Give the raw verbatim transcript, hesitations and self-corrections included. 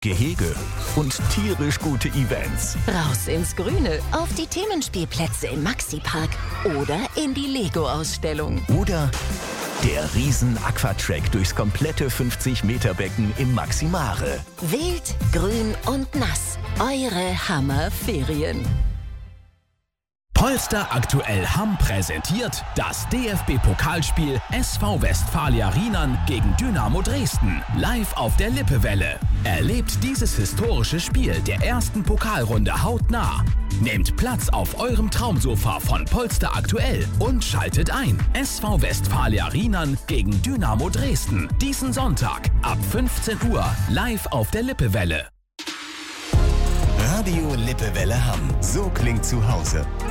Gehege und tierisch gute Events. Raus ins Grüne, auf die Themenspielplätze im Maxi-Park oder in die Lego-Ausstellung. Oder der Riesen-Aquatrack durchs komplette fünfzig-Meter-Becken im Maximare. Wild, grün und nass. Eure Hammerferien. Polster aktuell Hamm präsentiert das D F B-Pokalspiel S V Westfalia Rheinland gegen Dynamo Dresden. Live auf der Lippewelle. Erlebt dieses historische Spiel der ersten Pokalrunde hautnah. Nehmt Platz auf eurem Traumsofa von Polster aktuell und schaltet ein. S V Westfalia Rheinland gegen Dynamo Dresden. Diesen Sonntag ab fünfzehn Uhr live auf der Lippewelle. Radio Lippewelle Hamm. So klingt zu Hause.